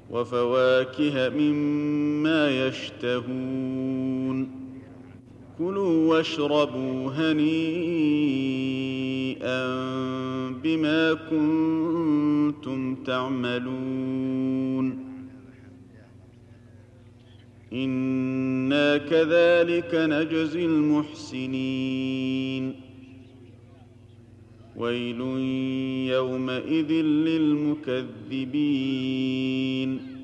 وفواكه مما يشتهون كلوا واشربوا هنيئا بما كنتم تعملون إنا كذلك نجزي المحسنين ويل يومئذ للمكذبين